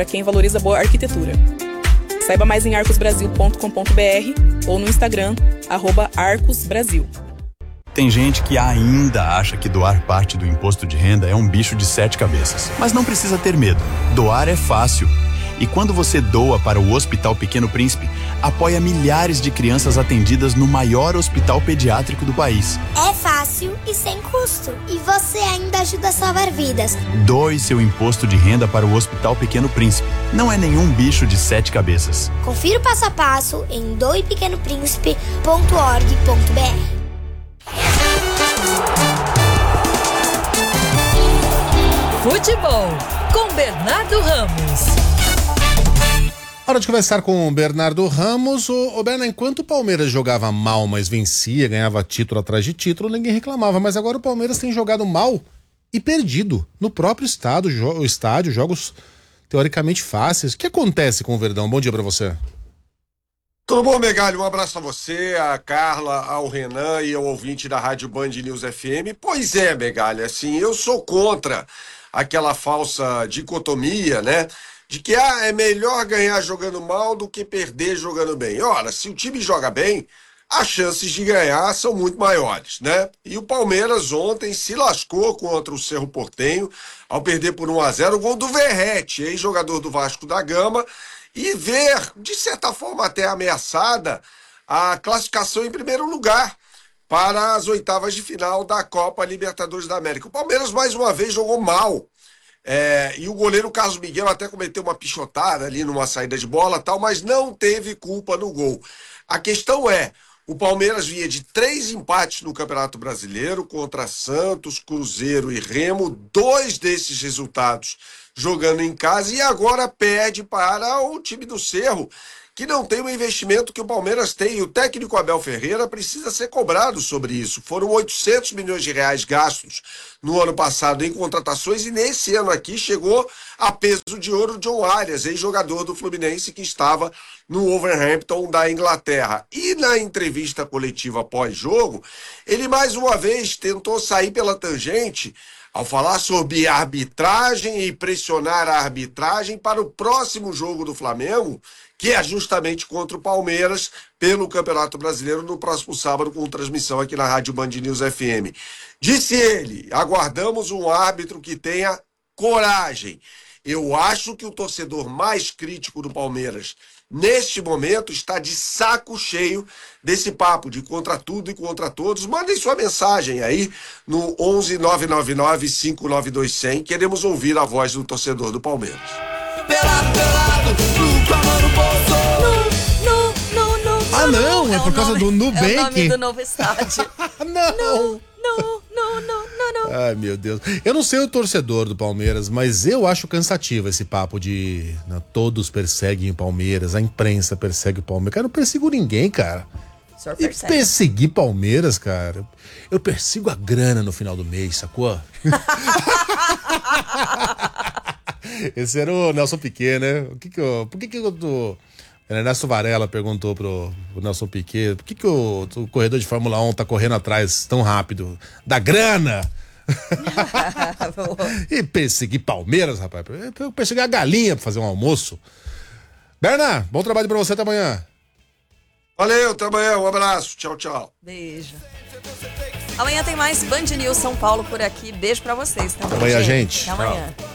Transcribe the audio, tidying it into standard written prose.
para quem valoriza boa arquitetura. Saiba mais em arcosbrasil.com.br ou no Instagram, @arcosbrasil. Tem gente que ainda acha que doar parte do imposto de renda é um bicho de 7 cabeças. Mas não precisa ter medo. Doar é fácil. E quando você doa para o Hospital Pequeno Príncipe, apoia milhares de crianças atendidas no maior hospital pediátrico do país. É fácil e sem custo. E você ainda ajuda a salvar vidas. Doe seu imposto de renda para o Hospital Pequeno Príncipe. Não é nenhum bicho de 7 cabeças. Confira o passo a passo em doepequenopríncipe.org.br. Futebol com Bernardo Ramos. Hora de conversar com o Bernardo Ramos. Ô Bernardo, enquanto o Palmeiras jogava mal, mas vencia, ganhava título atrás de título, ninguém reclamava. Mas agora o Palmeiras tem jogado mal e perdido no próprio estádio, jogos teoricamente fáceis. O que acontece com o Verdão? Bom dia pra você. Tudo bom, Megali? Um abraço a você, a Carla, ao Renan e ao ouvinte da Rádio Band News FM. Pois é, Megali, assim, eu sou contra aquela falsa dicotomia, né? De que é melhor ganhar jogando mal do que perder jogando bem. Ora, se o time joga bem, as chances de ganhar são muito maiores, né? E o Palmeiras ontem se lascou contra o Cerro Porteño ao perder por 1-0 o gol do Verratti, ex-jogador do Vasco da Gama, e ver, de certa forma até ameaçada, a classificação em primeiro lugar para as oitavas de final da Copa Libertadores da América. O Palmeiras mais uma vez jogou mal. E o goleiro Carlos Miguel até cometeu uma pichotada ali numa saída de bola tal, mas não teve culpa no gol. A questão é, o Palmeiras vinha de 3 empates no Campeonato Brasileiro contra Santos, Cruzeiro e Remo, 2 desses resultados jogando em casa, e agora perde para o time do Cerro, que não tem o investimento que o Palmeiras tem. E o técnico Abel Ferreira precisa ser cobrado sobre isso. Foram 800 milhões de reais gastos no ano passado em contratações, e nesse ano aqui chegou a peso de ouro John Arias, ex-jogador do Fluminense que estava no Wolverhampton da Inglaterra. E na entrevista coletiva pós-jogo, ele mais uma vez tentou sair pela tangente ao falar sobre arbitragem e pressionar a arbitragem para o próximo jogo do Flamengo, que é justamente contra o Palmeiras, pelo Campeonato Brasileiro, no próximo sábado, com transmissão aqui na Rádio Band News FM. Disse ele, aguardamos um árbitro que tenha coragem. Eu acho que o torcedor mais crítico do Palmeiras, neste momento, está de saco cheio desse papo de contra tudo e contra todos. Mandem sua mensagem aí no 11 999 592 100. Queremos ouvir a voz do torcedor do Palmeiras. Pelado, com a mão no bolso. Ah, não, é por causa do Nubank. É o nome do novo estádio. Não. Não. Ai, meu Deus. Eu não sei o torcedor do Palmeiras, mas eu acho cansativo esse papo de todos perseguem o Palmeiras, a imprensa persegue o Palmeiras. Cara, eu não persigo ninguém, cara. E perseguir Palmeiras, cara, eu persigo a grana no final do mês, sacou? Esse era o Nelson Piquet, né? Por que eu tô... Ernesto Varela perguntou pro Nelson Piquet por que o corredor de Fórmula 1 tá correndo atrás tão rápido? Da grana! E perseguir Palmeiras, rapaz. Eu persegui a galinha pra fazer um almoço. Berna, bom trabalho pra você, até amanhã. Valeu, até amanhã, um abraço, tchau, tchau. Beijo. Amanhã tem mais Band News São Paulo por aqui. Beijo pra vocês também. Amanhã, gente. Até amanhã.